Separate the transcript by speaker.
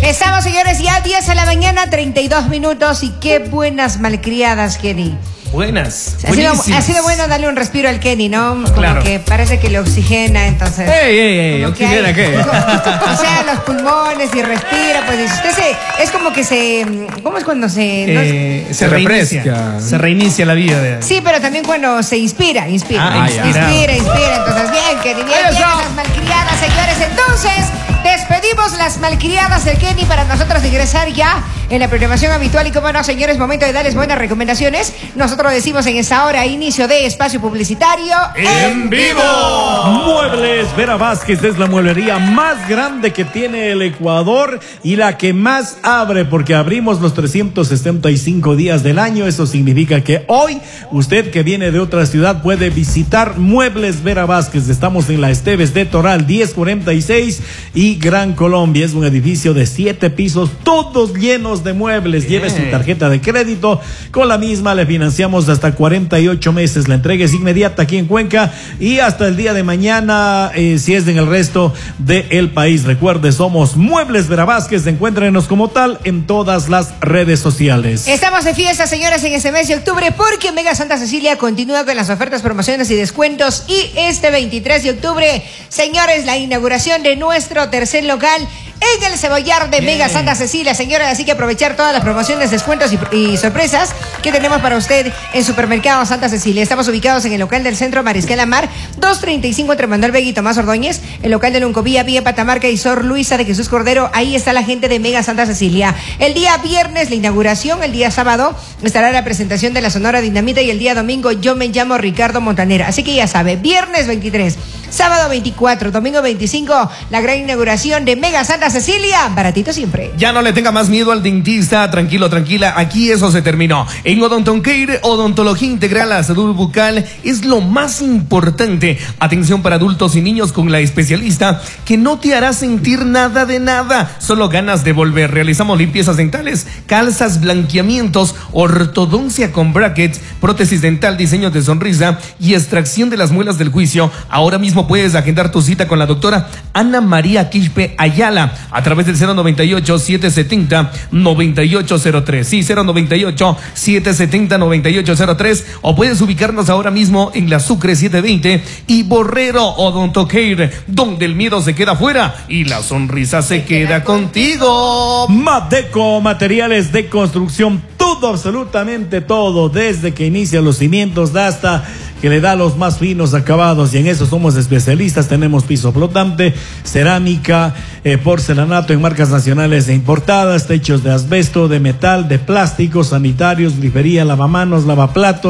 Speaker 1: Estamos, señores, ya 10 de la mañana, 32 minutos. Y qué buenas malcriadas, Kenny.
Speaker 2: Buenas.
Speaker 1: Ha sido bueno darle un respiro al Kenny, ¿no? Como
Speaker 2: claro.
Speaker 1: Que parece que le oxigena, entonces.
Speaker 2: ¡Ey! ¿Oxigena qué?
Speaker 1: O sea, los pulmones y respira, pues usted es como que se. ¿Cómo es cuando se
Speaker 2: refresca? Se reinicia la vida.
Speaker 1: Sí, pero también cuando se inspira. Inspira. Entonces, bien, Kenny, bien, las malcriadas, señores. Entonces, despedimos las malcriadas del Kenny para nosotros ingresar ya en la programación habitual. Y como no, señores, momento de darles buenas recomendaciones. Nosotros decimos en esta hora inicio de espacio publicitario
Speaker 3: en vivo.
Speaker 4: Muebles Vera Vázquez es la mueblería más grande que tiene el Ecuador y la que más abre, porque abrimos los 365 días del año. Eso significa que hoy usted que viene de otra ciudad puede visitar Muebles Vera Vázquez. Estamos en la Esteves de Toral 1046 y Gran Colombia. Es un edificio de 7 pisos, todos llenos de muebles. Lleve su tarjeta de crédito, con la misma le financiamos hasta 48 meses. La entrega es inmediata aquí en Cuenca y hasta el día de mañana si es en el resto del país. Recuerde, somos Muebles Vera Vázquez. Encuéntrenos como tal en todas las redes sociales.
Speaker 1: Estamos de fiesta, señores, en este mes de octubre, porque Mega Santa Cecilia continúa con las ofertas, promociones y descuentos. Y este 23 de octubre, señores, la inauguración de nuestro tercer local en el Cebollar de Mega Santa Cecilia, señores. Así que aprovechar todas las promociones, descuentos y sorpresas que tenemos para usted en Supermercado Santa Cecilia. Estamos ubicados en el local del Centro Mariscal Amar, 235 entre Manuel Vega y Tomás Ordóñez, el local de Luncovía, Vía Patamarca y Sor Luisa de Jesús Cordero. Ahí está la gente de Mega Santa Cecilia. El día viernes la inauguración, el día sábado estará la presentación de la Sonora Dinamita y el día domingo yo me llamo Ricardo Montanera. Así que ya sabe, viernes 23, sábado 24, domingo 25, la gran inauguración de Mega Santa Cecilia, baratito siempre.
Speaker 2: Ya no le tenga más miedo al dentista, tranquilo, tranquila, aquí eso se terminó. En Odontoncare, odontología integral, la salud bucal es lo más importante. Atención para adultos y niños con la especialista que no te hará sentir nada de nada, solo ganas de volver. Realizamos limpiezas dentales, calzas, blanqueamientos, ortodoncia con brackets, prótesis dental, diseño de sonrisa y extracción de las muelas del juicio. Ahora mismo puedes agendar tu cita con la doctora Ana María Quispe Ayala a través del 098-770-9803. Sí, 098-770-9803. O puedes ubicarnos ahora mismo en la Sucre 720 y Borrero Odontocare, donde el miedo se queda fuera y la sonrisa se queda contigo.
Speaker 4: Madeco, materiales de construcción, todo, absolutamente todo, desde que inicia los cimientos hasta que le da los más finos acabados, y en eso somos especialistas. Tenemos piso flotante, cerámica, porcelanato en marcas nacionales e importadas, techos de asbesto, de metal, de plástico, sanitarios, grifería, lavamanos, lavaplatos.